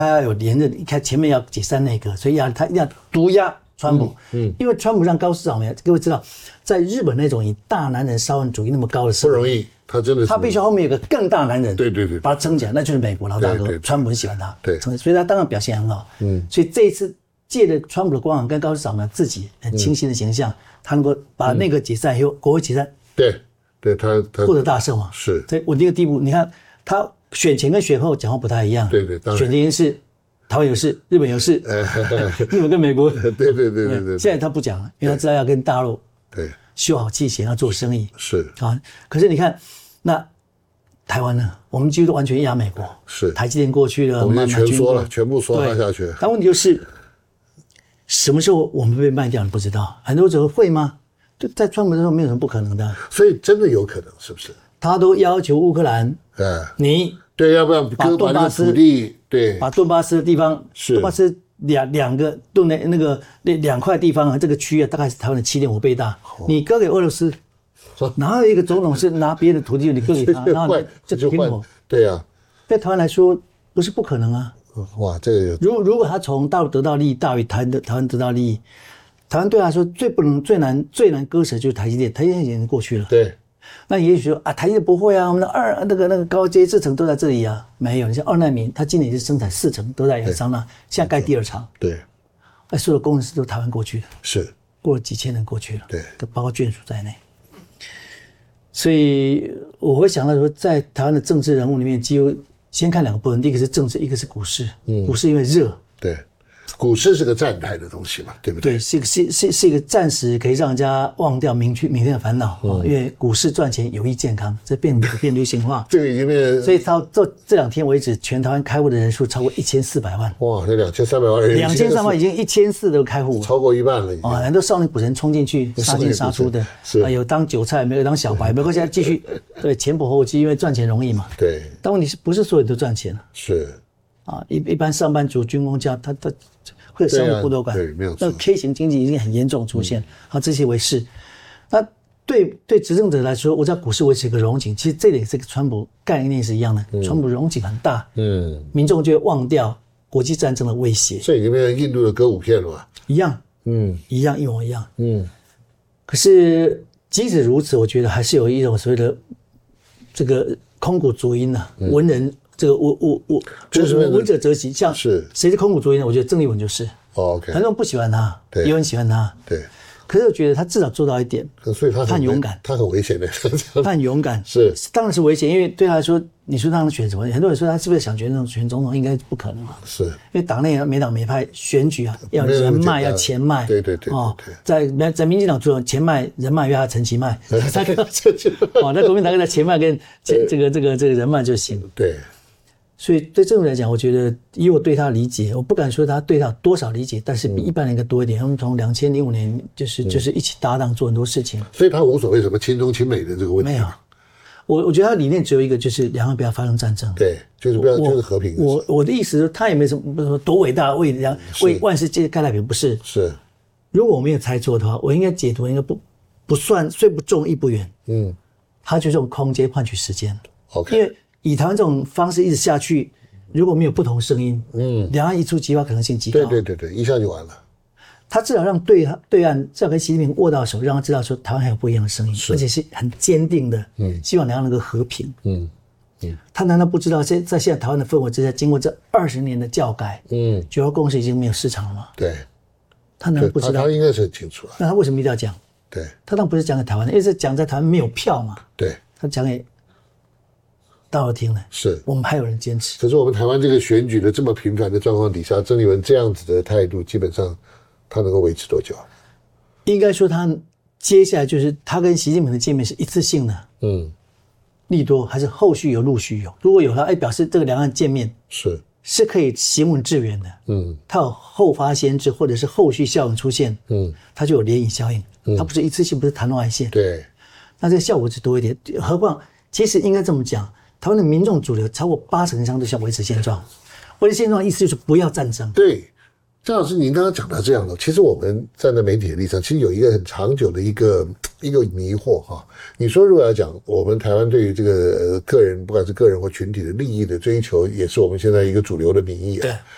他要有连任，一开前面要解散内阁，所以他一定要毒压川普。因为川普让高市长各位知道，在日本那种以大男人沙文主义那么高的社会不容易，他真的是他必须后面有个更大男人， 对， 把他撑起来，那就是美国老大哥，川普很喜欢他， 对， 所以他当然表现很好。所以这一次借着川普的光环跟高市长自己很清新的形象，他能够把那个解散以后，国会解散， 对他获得大胜嘛， 是在稳定的地步。你看他选前跟选后讲话不太一样， 对，当然选前是台湾有事，日本有事，日本跟美国， 对， 现在他不讲了，因为他知道要跟大陆修好气弦，要做生意， 是啊。可是你看那台湾呢，我们几乎都完全压美国， 是台积电过去了， 我们全缩了，全部缩发下去。 但问题就是什么时候我们被卖掉，你不知道，很多时候会吗？就在川普的时候没有什么不可能的， 所以真的有可能，是不是？ 他都要求乌克兰，你对，要不然把顿巴斯土地，对， 把顿巴斯的地方，顿巴斯两个顿的那个2块地方啊，这个区啊，大概是台湾的7.5倍大，你割给俄罗斯，哪有一个总统是拿别的土地你割给他，然后就停火？ 对啊， 对台湾来说不是不可能啊。 哇，这个如果他从大陆得到利益大于台湾得到利益，台湾对他来说最难割舍就是台积电，台积电已经过去了。 对， 那也许说啊，台积电不会啊，我们的那个高阶制程都在这里啊，没有。你像2奈米，它今年是生产4成都在亚利桑那，现在盖第2厂。 对， 所有的工程师都台湾过去的， 是过了几千人过去了， 对， 都包括眷属在内。所以我会想到说，在台湾的政治人物里面，几乎先看2个部分，第一个是政治，一个是股市。股市因为热， 对，股市是个站台的东西嘛，对不对？ 对，是一个暂时可以让人家忘掉明天的烦恼。因为股市赚钱有益健康，这变流行化。 这个已经变， 所以到这2天为止，全台湾开户的人数超过1400万。 哇，这2300万人 ，2300万已经1400都开户， 超过一半了已经。 很多少年股神冲进去，杀进杀出的，有当韭菜，没有当小白，没关系，继续对前仆后继，因为赚钱容易嘛。 对。 但问题是不是所有人都赚钱了？ 是。 一般上班族、军工家，他会有生活孤独感。 对，没有错。 那 K 型经济已经很严重出现，这些为是。那对执政者来说，我知道股市维持一个荣景，其实这里是跟川普概念是一样的。川普荣景很大，民众就会忘掉国际战争的威胁。 这已经变成印度的歌舞片了吧？ 一样，一模一样。可是即使如此，我觉得还是有一种所谓的这个空谷足音啊，文人。这个文者择其像是谁是空谷足音呢？我觉得郑丽文就是。 OK， 很多人不喜欢他，也有人喜欢他。 对， 可是我觉得他至少做到一点， 所以他很勇敢， 他很危险的， 他很勇敢，当然是危险，因为对他来说，你说他能选什么？很多人说他是不是想选总统？应该不可能嘛。 是，因为党内每党每派选举啊，要人脉，要钱脉。 对。 在民进党做钱脉人脉，要他陈其迈，那国民党跟他钱脉跟这个人脉就行。 对。 所以对这种来讲，我觉得以我对他的理解，我不敢说他对他有多少理解，但是比一般人应该多一点。他们从2005年就是一起搭档做很多事情， 所以他无所谓什么亲中亲美的这个问题。 没有，我觉得他的理念只有一个，就是两岸不要发生战争。 对，就是不要，就是和平。 我的意思是，他也没什么多伟大，为万世界盖太平，不是。 是， 如果我没有猜错的话，我应该解读应该不算虽不重亦不远。他就用空间换取时间。 OK， 因为以台湾这种方式一直下去，如果没有不同声音，两岸一触即发可能性极高。 对，一下就完了。 他至少让对岸至少跟习近平握到手，让他知道说台湾还有不一样的声音，而且是很坚定的，希望两岸能够和平。他难道不知道在现在台湾的氛围之下，经过这20年的教改，9二共识已经没有市场了吗？ 对， 他难道不知道？ 他应该是很清楚。 那他为什么一定要讲？ 对， 他当然不是讲给台湾的，因为是讲在台湾没有票嘛。 对， 他讲给大陆听的， 是我们还有人坚持。 可是我们台湾这个选举的这么频繁的状况底下，郑丽文这样子的态度，基本上他能够维持多久？ 应该说他接下来就是他跟习近平的见面是一次性的，利多还是后续有陆续有？如果有他，表示这个两岸见面是可以行稳致远的，他有后发先至或者是后续效应出现，他就有涟漪效应，他不是一次性，不是昙花一现， 对， 那这个效果就多一点。何况其实应该这么讲，台湾的民众主流超过80%以上都想维持现状，维持现状的意思就是不要战争。 对。张老师，您刚刚讲到这样的，其实我们站在媒体的立场，其实有一个很长久的一个迷惑哈。你说如果要讲我们台湾对于这个个人，不管是个人或群体的利益的追求，也是我们现在一个主流的民意啊。